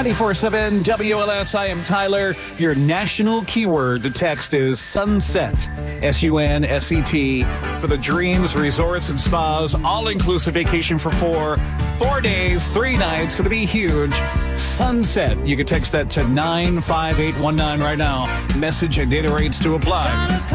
94.7 WLS. I am Tyler. Your national keyword to text is sunset. SUNSET. For the dreams, resorts, and spas. All-inclusive vacation for 4 days, 3 nights. Going to be huge. Sunset. You can text that to 95819 right now. Message and data rates to apply.